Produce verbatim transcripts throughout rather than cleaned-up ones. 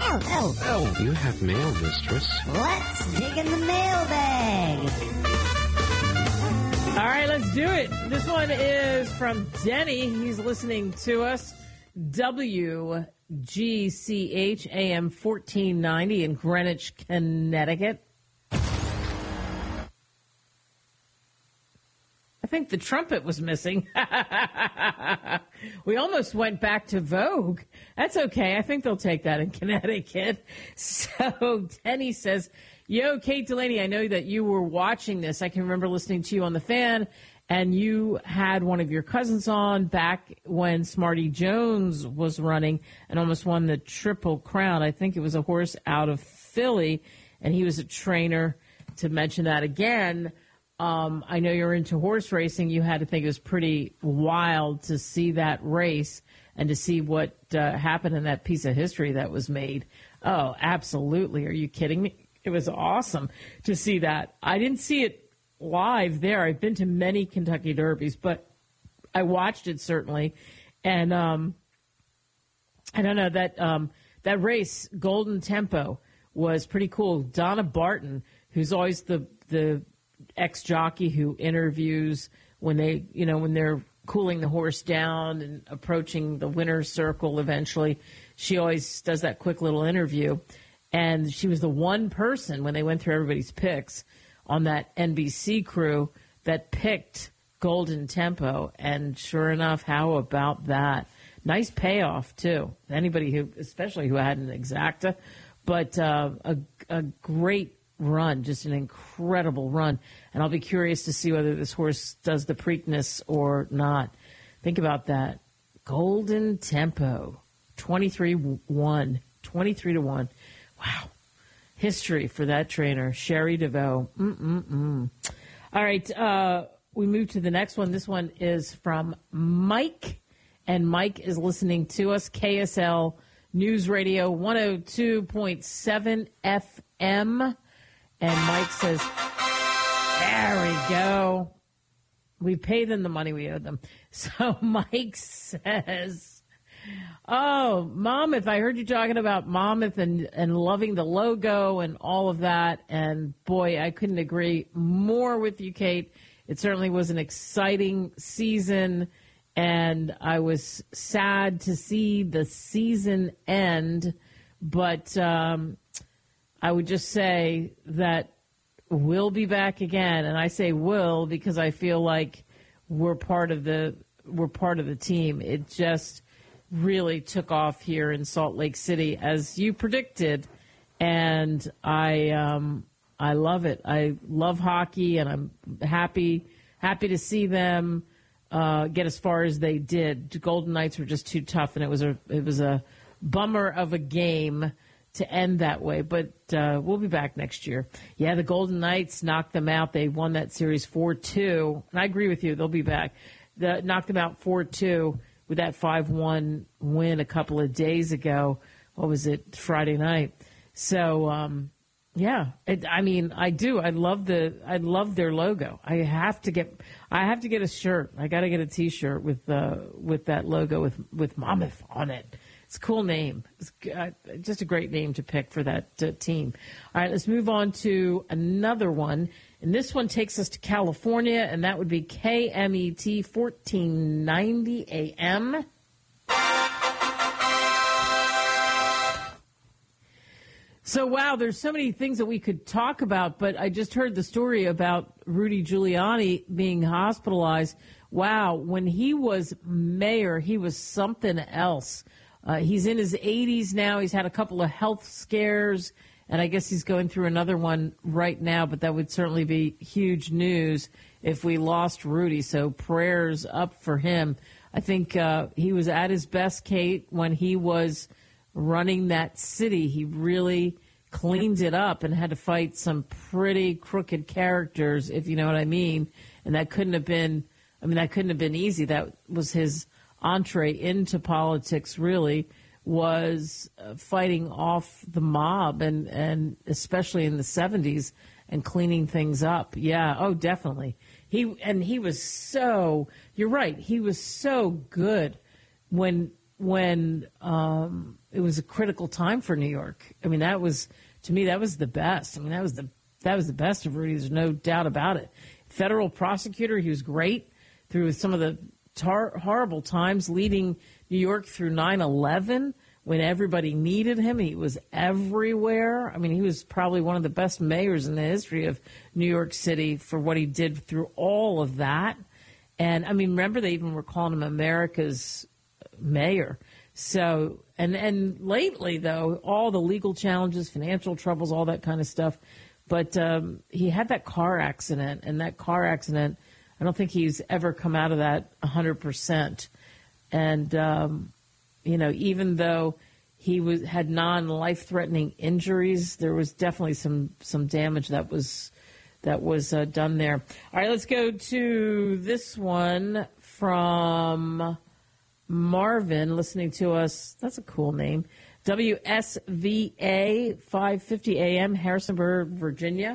Oh, oh, Oh, you have mail, mistress. let's dig in the mailbag. All right, let's do it. This one is from Denny. He's listening to us. W G C H A M fourteen ninety in Greenwich, Connecticut. I think the trumpet was missing. We almost went back to Vogue. That's okay. I think they'll take that in Connecticut. So Denny says, yo, Kate Delaney, I know that you were watching this. I can remember listening to you on The Fan, and you had one of your cousins on back when Smarty Jones was running and almost won the Triple Crown. I think it was a horse out of Philly, and he was a trainer. To mention that again, Um, I know you're into horse racing. You had to think it was pretty wild to see that race and to see what uh, happened in that piece of history that was made. Oh, absolutely. Are you kidding me? It was awesome to see that. I didn't see it live there. I've been to many Kentucky Derbies, but I watched it certainly. And um, I don't know, that um, that race, Golden Tempo, was pretty cool. Donna Barton, who's always the the ex-jockey who interviews when they, you know, when they're cooling the horse down and approaching the winner's circle eventually. She always does that quick little interview. And she was the one person when they went through everybody's picks on that N B C crew that picked Golden Tempo. And sure enough, how about that? Nice payoff, too. Anybody who, especially who had an exacta, but uh, a, a great run, just an incredible run. And I'll be curious to see whether this horse does the Preakness or not. Think about that. Golden Tempo, twenty-three one, twenty-three to one. Wow. History for that trainer, Sherry DeVoe. Mm-mm-mm. All right, uh, we move to the next one. This one is from Mike, and Mike is listening to us, K S L News Radio one oh two point seven F M. And Mike says, there we go. We pay them the money we owe them. So Mike says, oh, Monmouth, I heard you talking about Monmouth and, and loving the logo and all of that. And, boy, I couldn't agree more with you, Kate. It certainly was an exciting season, and I was sad to see the season end. But um I would just say that we'll be back again, and I say will because I feel like we're part of the we're part of the team. It just really took off here in Salt Lake City as you predicted, and I um, I love it. I love hockey, and I'm happy happy to see them uh, get as far as they did. The Golden Knights were just too tough, and it was a it was a bummer of a game to end that way, but uh, we'll be back next year. Yeah, the Golden Knights knocked them out. They won that series four two, and I agree with you. They'll be back. The, knocked them out four two with that five one win a couple of days ago. What was it, Friday night? So, um, yeah, it, I mean, I do. I love the. I love their logo. I have to get. I have to get a shirt. I got to get a T-shirt with uh, with that logo with with Monmouth on it. It's a cool name. It's uh, just a great name to pick for that uh, team. All right, let's move on to another one. And this one takes us to California, and that would be K M E T fourteen ninety A M. So, wow, there's so many things that we could talk about, but I just heard the story about Rudy Giuliani being hospitalized. Wow, when he was mayor, he was something else. Uh, he's in his eighties now. He's had a couple of health scares, and I guess he's going through another one right now, but that would certainly be huge news if we lost Rudy. So prayers up for him. I think uh, he was at his best, Kate, when he was running that city. He really cleaned it up and had to fight some pretty crooked characters, if you know what I mean. And that couldn't have been, I mean, that couldn't have been easy. That was his entree into politics, really, was uh, fighting off the mob, and, and especially in the seventies, and cleaning things up. Yeah, oh, definitely. He and he was so, you're right, he was so good when when um, it was a critical time for New York. I mean, that was, to me, that was the best. I mean, that was the that was the best of Rudy. There's no doubt about it. Federal prosecutor, he was great through some of the tar- horrible times leading New York through nine eleven when everybody needed him. He was everywhere. I mean, he was probably one of the best mayors in the history of New York City for what he did through all of that. And, I mean, remember they even were calling him America's mayor. So, and, and lately, though, all the legal challenges, financial troubles, all that kind of stuff. But um, he had that car accident, and that car accident, I don't think he's ever come out of that one hundred percent. And, um, you know, even though he was had non-life-threatening injuries, there was definitely some, some damage that was that was uh, done there. All right, let's go to this one from Marvin, listening to us. That's a cool name. W S V A five fifty A M, Harrisonburg, Virginia.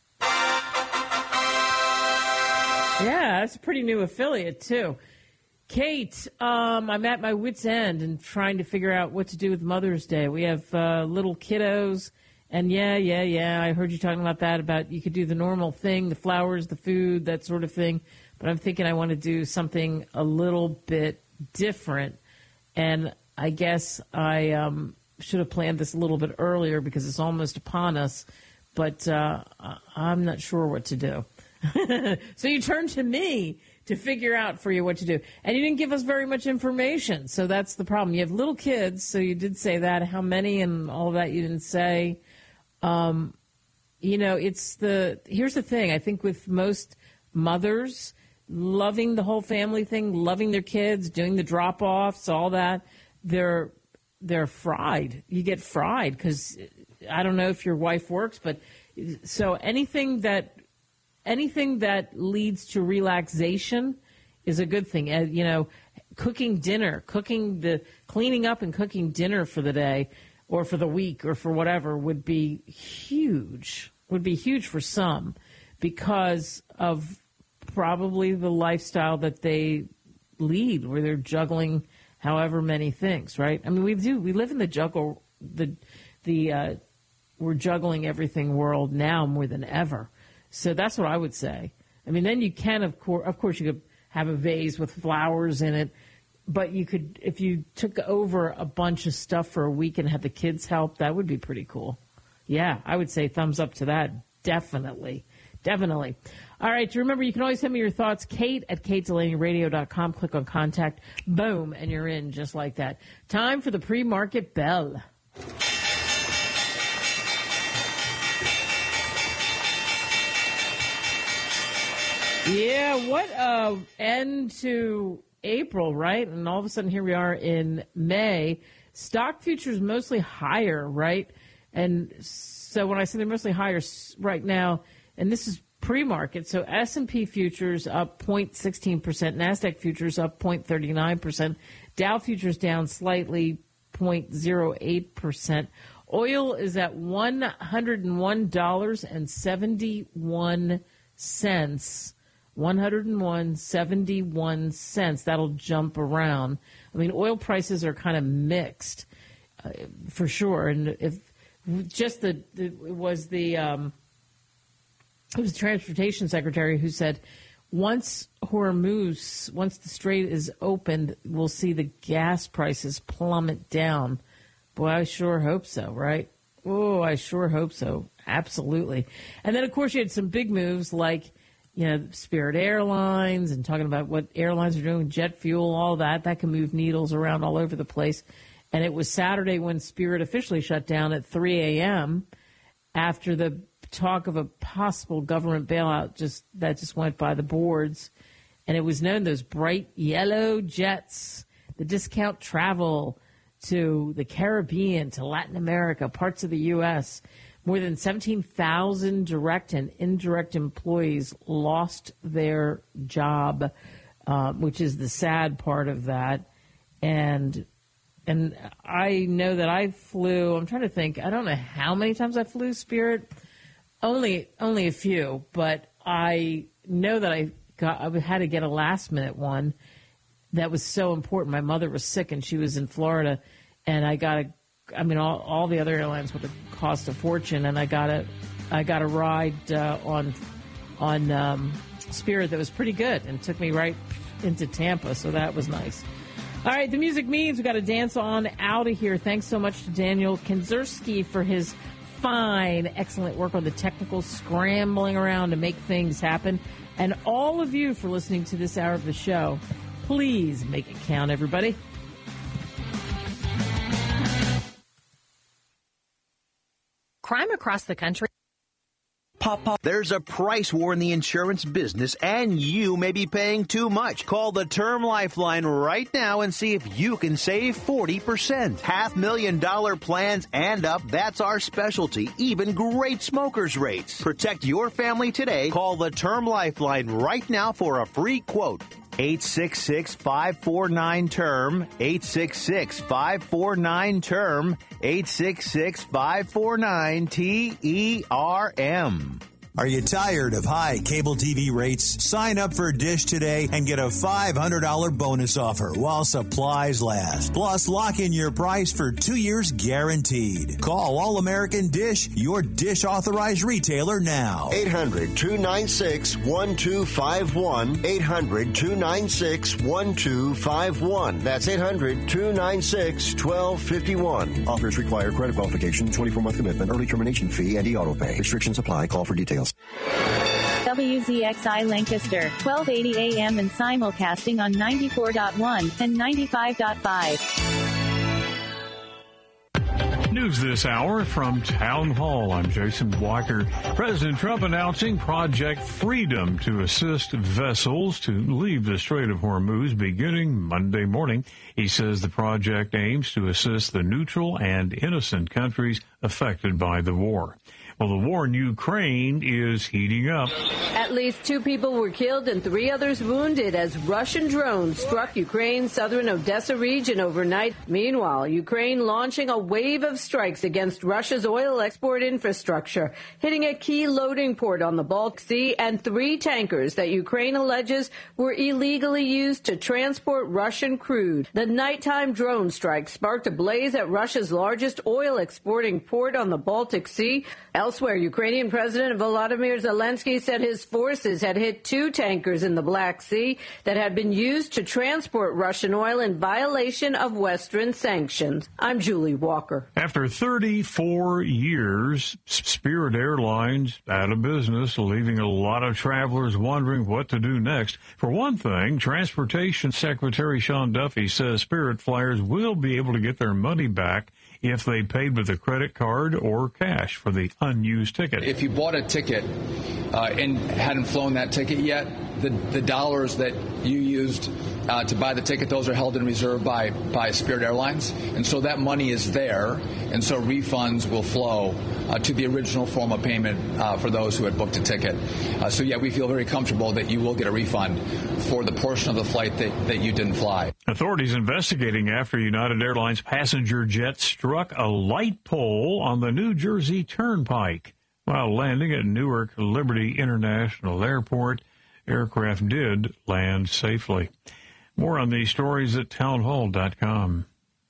Yeah, that's a pretty new affiliate, too. Kate, um, I'm at my wit's end and trying to figure out what to do with Mother's Day. We have uh, little kiddos, and yeah, yeah, yeah, I heard you talking about that, about you could do the normal thing, the flowers, the food, that sort of thing. But I'm thinking I want to do something a little bit different. And I guess I um, should have planned this a little bit earlier because it's almost upon us. But uh, I'm not sure what to do. So you turn to me to figure out for you what to do. And you didn't give us very much information. So that's the problem. You have little kids, so you did say that. How many and all of that you didn't say. Um, you know, it's the, here's the thing. I think with most mothers, loving the whole family thing, loving their kids, doing the drop-offs, all that, they're they're fried. You get fried because I don't know if your wife works, but so anything that anything that leads to relaxation is a good thing. Uh, you know, cooking dinner, cooking the cleaning up and cooking dinner for the day or for the week or for whatever would be huge. Would be huge for some because of probably the lifestyle that they lead, where they're juggling however many things, right? I mean, we do. We live in the juggle, the the uh, we're juggling everything world now more than ever. So that's what I would say. I mean, then you can, of course, of course, you could have a vase with flowers in it, but you could, if you took over a bunch of stuff for a week and had the kids help, that would be pretty cool. Yeah, I would say thumbs up to that. Definitely. Definitely. All right. Remember, you can always send me your thoughts. Kate at kate delaney radio dot com. Click on contact. Boom. And you're in just like that. Time for the pre-market bell. Yeah, what uh, end to April, right? And all of a sudden, here we are in May. Stock futures mostly higher, right? And so when I say they're mostly higher right now, and this is pre-market, so S and P futures up zero point one six percent, NASDAQ futures up zero point three nine percent, Dow futures down slightly zero point zero eight percent. Oil is at one hundred one dollars and seventy-one cents. one hundred one dollars and seventy-one cents. That'll jump around. I mean, oil prices are kind of mixed, uh, for sure. And if just the, the it was the um, it was the transportation secretary who said once Hormuz, once the strait is opened, we'll see the gas prices plummet down. Boy, I sure hope so, right? Oh, I sure hope so. Absolutely. And then, of course, you had some big moves like, you know, Spirit Airlines and talking about what airlines are doing, jet fuel, all that. That can move needles around all over the place. And it was Saturday when Spirit officially shut down at three a.m. after the talk of a possible government bailout just that just went by the boards. And it was known those bright yellow jets, the discount travel to the Caribbean, to Latin America, parts of the U S, more than seventeen thousand direct and indirect employees lost their job, uh, which is the sad part of that. And and I know that I flew, I'm trying to think, I don't know how many times I flew Spirit. Only only a few, but I know that I got I had to get a last minute one that was so important. My mother was sick and she was in Florida, and I got a, I mean, all, all the other airlines would have cost a fortune, and I got a, I got a ride uh, on, on um, Spirit that was pretty good and took me right into Tampa, so that was nice. All right, the music means we got to dance on out of here. Thanks so much to Daniel Kinzerski for his fine, excellent work on the technical, scrambling around to make things happen. And all of you for listening to this hour of the show. Please make it count, everybody. Crime across the country. Pop, pop. There's a price war in the insurance business, and you may be paying too much. Call the Term Lifeline right now and see if you can save forty percent. Half million dollar plans and up, that's our specialty. Even great smokers rates. Protect your family today. Call the Term Lifeline right now for a free quote. eight six six, five four nine, T E R M. eight six six, five four nine, T E R M. eight six six, five four nine, T E R M. Are you tired of high cable T V rates? Sign up for Dish today and get a five hundred dollars bonus offer while supplies last. Plus, lock in your price for two years guaranteed. Call All American Dish, your Dish authorized retailer now. eight hundred, two nine six, one two five one. eight hundred, two nine six, one two five one. That's eight hundred, two nine six, one two five one. Offers require credit qualification, twenty-four month commitment, early termination fee, and e-auto pay. Restrictions apply. Call for details. W Z X I Lancaster, twelve eighty A M and simulcasting on ninety-four point one and ninety-five point five. News this hour from Town Hall. I'm Jason Walker. President Trump announcing Project Freedom to assist vessels to leave the Strait of Hormuz beginning Monday morning. He says the project aims to assist the neutral and innocent countries affected by the war. Well, the war in Ukraine is heating up. At least two people were killed and three others wounded as Russian drones struck Ukraine's southern Odessa region overnight. Meanwhile, Ukraine launching a wave of strikes against Russia's oil export infrastructure, hitting a key loading port on the Baltic Sea and three tankers that Ukraine alleges were illegally used to transport Russian crude. The nighttime drone strike sparked a blaze at Russia's largest oil exporting port on the Baltic Sea. Elsewhere, Ukrainian President Volodymyr Zelensky said his forces had hit two tankers in the Black Sea that had been used to transport Russian oil in violation of Western sanctions. I'm Julie Walker. After thirty-four years, Spirit Airlines out of business, leaving a lot of travelers wondering what to do next. For one thing, Transportation Secretary Sean Duffy says Spirit flyers will be able to get their money back if they paid with a credit card or cash for the unused ticket. If you bought a ticket uh, and hadn't flown that ticket yet, the, the dollars that you used uh, to buy the ticket, those are held in reserve by, by Spirit Airlines. And so that money is there, and so refunds will flow uh, to the original form of payment uh, for those who had booked a ticket. Uh, so, yeah, we feel very comfortable that you will get a refund for the portion of the flight that, that you didn't fly. Authorities investigating after United Airlines passenger jet struck a light pole on the New Jersey Turnpike. While landing at Newark Liberty International Airport, aircraft did land safely. More on these stories at townhall dot com.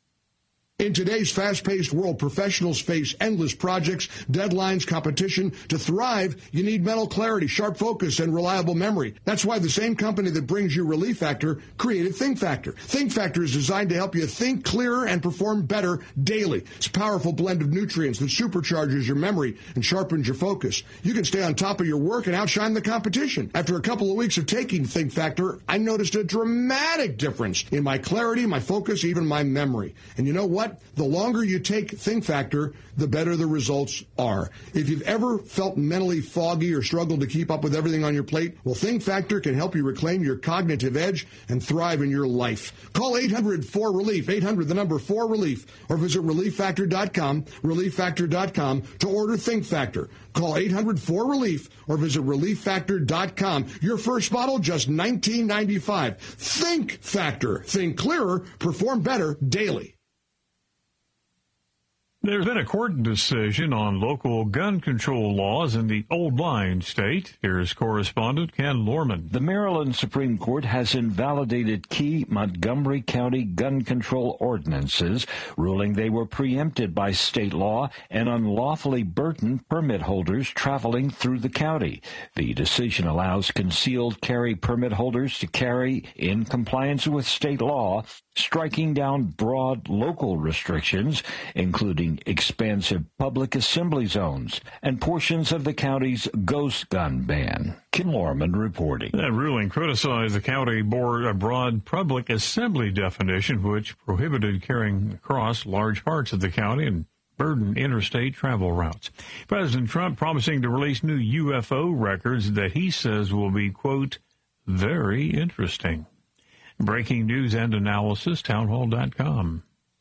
In today's fast-paced world, professionals face endless projects, deadlines, competition. To thrive, you need mental clarity, sharp focus, and reliable memory. That's why the same company that brings you Relief Factor created Think Factor. Think Factor is designed to help you think clearer and perform better daily. It's a powerful blend of nutrients that supercharges your memory and sharpens your focus. You can stay on top of your work and outshine the competition. After a couple of weeks of taking Think Factor, I noticed a dramatic difference in my clarity, my focus, even my memory. And you know what? The longer you take Think Factor, the better the results are. If you've ever felt mentally foggy or struggled to keep up with everything on your plate, well, Think Factor can help you reclaim your cognitive edge and thrive in your life. Call eight hundred four relief, eight hundred, the number four relief, or visit relief factor dot com, relief factor dot com to order Think Factor. Call eight hundred four relief or visit relief factor dot com. Your first bottle, just nineteen ninety-five. Think Factor. Think clearer, perform better daily. There's been a court decision on local gun control laws in the Old Line State. Here's correspondent Ken Lorman. The Maryland Supreme Court has invalidated key Montgomery County gun control ordinances, ruling they were preempted by state law and unlawfully burdened permit holders traveling through the county. The decision allows concealed carry permit holders to carry in compliance with state law, striking down broad local restrictions, including expansive public assembly zones and portions of the county's ghost gun ban. Kim Lorman reporting. That ruling criticized the county board a broad public assembly definition, which prohibited carrying across large parts of the county and burdened interstate travel routes. President Trump promising to release new U F O records that he says will be, quote, very interesting. Breaking news and analysis, townhall dot com.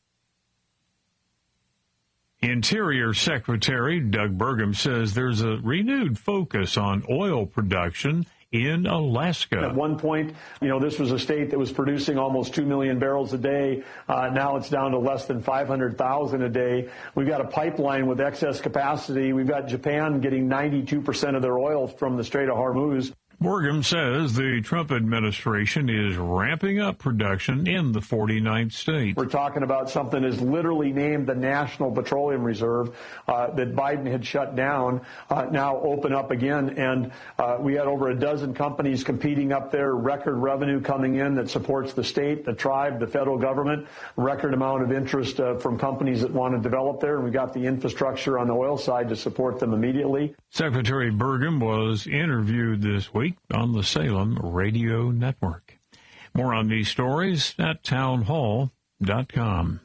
Interior Secretary Doug Burgum says there's a renewed focus on oil production in Alaska. At one point, you know, this was a state that was producing almost two million barrels a day. Uh, now it's down to less than five hundred thousand a day. We've got a pipeline with excess capacity. We've got Japan getting ninety-two percent of their oil from the Strait of Hormuz. Burgum says the Trump administration is ramping up production in the forty-ninth state. We're talking about something that's literally named the National Petroleum Reserve uh, that Biden had shut down, uh, now open up again. And uh, we had over a dozen companies competing up there, record revenue coming in that supports the state, the tribe, the federal government, record amount of interest uh, from companies that want to develop there. And we got the infrastructure on the oil side to support them immediately. Secretary Burgum was interviewed this week on the Salem Radio Network. More on these stories at townhall dot com.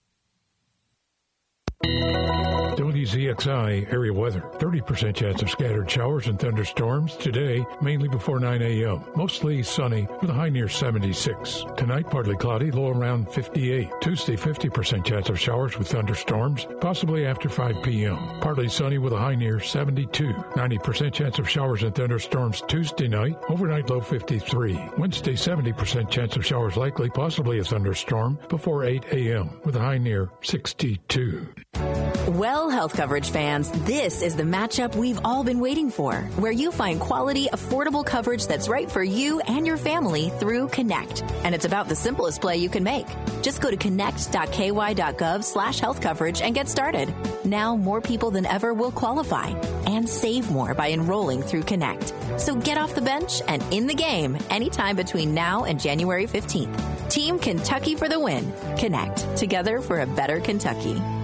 W Z X I area weather. thirty percent chance of scattered showers and thunderstorms today, mainly before nine a.m. Mostly sunny with a high near seventy-six. Tonight, partly cloudy, low around fifty-eight. Tuesday, fifty percent chance of showers with thunderstorms, possibly after five p.m. Partly sunny with a high near seventy-two. ninety percent chance of showers and thunderstorms Tuesday night, overnight low fifty-three. Wednesday, seventy percent chance of showers likely, possibly a thunderstorm, before eight a.m. with a high near sixty-two. Well, health coverage fans, this is the matchup we've all been waiting for, where you find quality, affordable coverage that's right for you and your family through Connect. And it's about the simplest play you can make. Just go to connect dot k y dot gov slash health coverage and get started. Now more people than ever will qualify and save more by enrolling through Connect. So get off the bench and in the game anytime between now and January fifteenth. Team Kentucky for the win. Connect, together for a better Kentucky.